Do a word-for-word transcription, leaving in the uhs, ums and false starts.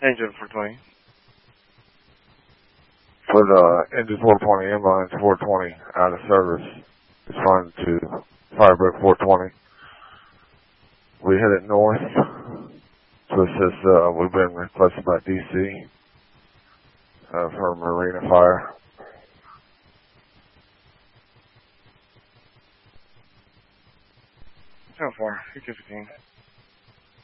Engine four twenty. For the engine four twenty, ambulance four twenty, out of service. Respond to Firebird four twenty. We headed north. So it says uh, we've been requested by D C uh, for a marina fire. How far? two fifteen.